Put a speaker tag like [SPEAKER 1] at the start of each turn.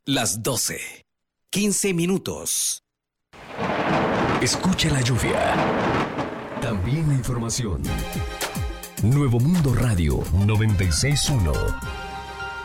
[SPEAKER 1] Las 12:15.
[SPEAKER 2] Escucha la lluvia. También la información. Nuevo Mundo Radio 96.1.